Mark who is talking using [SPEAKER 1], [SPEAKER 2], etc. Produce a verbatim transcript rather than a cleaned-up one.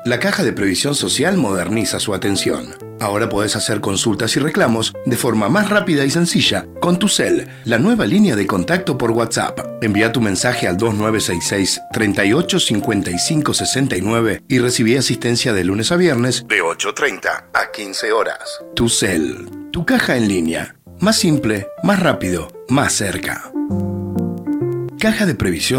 [SPEAKER 1] La Caja de Previsión Social moderniza su atención. Ahora podés hacer consultas y reclamos de forma más rápida y sencilla con TuCel, la nueva línea de contacto por WhatsApp. Envía tu mensaje al dos nueve seis seis, treinta y ocho, cincuenta y cinco, sesenta y nueve y recibí asistencia de lunes a viernes de ocho treinta a quince horas. TuCel, tu caja en línea. Más simple, más rápido, más cerca. Caja de Previsión